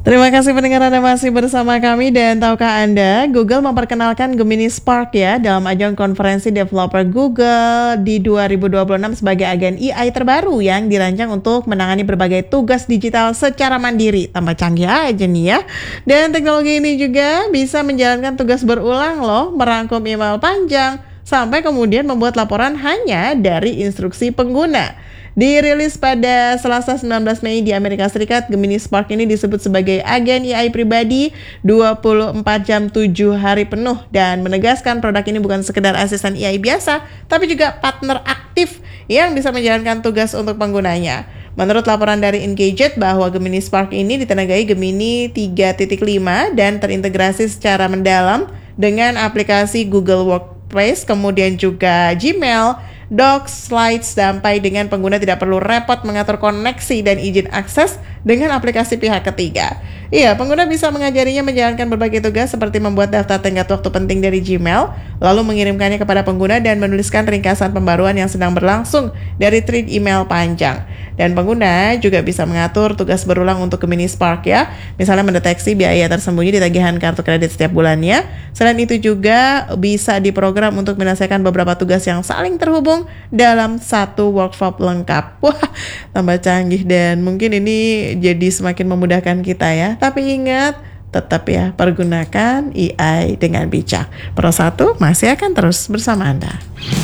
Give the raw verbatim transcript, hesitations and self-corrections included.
Terima kasih pendengar Anda masih bersama kami dan tahukah Anda Google memperkenalkan Gemini Spark ya dalam ajang konferensi developer Google di dua ribu dua puluh enam sebagai agen A I terbaru yang dirancang untuk menangani berbagai tugas digital secara mandiri. Tambah canggih aja nih ya. Dan teknologi ini juga bisa menjalankan tugas berulang loh, merangkum email panjang sampai kemudian membuat laporan hanya dari instruksi pengguna. Dirilis pada Selasa sembilan belas Mei di Amerika Serikat, Gemini Spark ini disebut sebagai agen A I pribadi dua puluh empat jam tujuh hari penuh dan menegaskan produk ini bukan sekedar asisten A I biasa, tapi juga partner aktif yang bisa menjalankan tugas untuk penggunanya. Menurut laporan dari Engadget bahwa Gemini Spark ini ditenagai Gemini tiga titik lima dan terintegrasi secara mendalam dengan aplikasi Google Workspace, kemudian juga Gmail, Docs, Slides, sampai dengan pengguna tidak perlu repot mengatur koneksi dan izin akses dengan aplikasi pihak ketiga. Iya, pengguna bisa mengajarinya menjalankan berbagai tugas seperti membuat daftar tenggat waktu penting dari Gmail, lalu mengirimkannya kepada pengguna dan menuliskan ringkasan pembaruan yang sedang berlangsung dari thread email panjang. Dan pengguna juga bisa mengatur tugas berulang untuk Gemini Spark ya, misalnya mendeteksi biaya tersembunyi di tagihan kartu kredit setiap bulannya. Selain itu juga bisa diprogram untuk menyelesaikan beberapa tugas yang saling terhubung dalam satu workflow lengkap. Wah, tambah canggih dan mungkin ini jadi semakin memudahkan kita ya. Tapi ingat, tetap ya pergunakan A I dengan bijak. Pro satu masih akan terus bersama Anda.